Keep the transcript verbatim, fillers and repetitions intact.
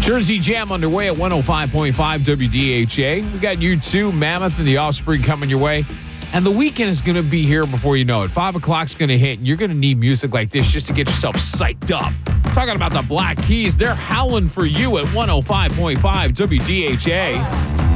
Jersey Jam underway at one oh five point five W D H A. We got U two, Mammoth, and The Offspring coming your way. And the weekend is going to be here before you know it. Five o'clock's going to hit, and you're going to need music like this just to get yourself psyched up. Talking about the Black Keys, they're howling for you at one oh five point five W D H A.